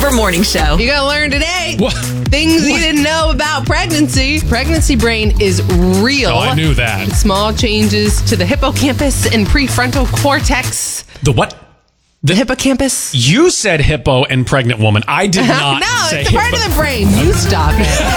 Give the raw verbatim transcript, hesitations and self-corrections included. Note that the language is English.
Silver Morning Show. You gotta learn today. What? Things what? you didn't know about pregnancy. Pregnancy brain is real. Oh, I knew that. Small changes to the hippocampus and prefrontal cortex. The what? The hippocampus. You said hippo and pregnant woman. I did not no, say it's a part hippo. of the brain. You stop it.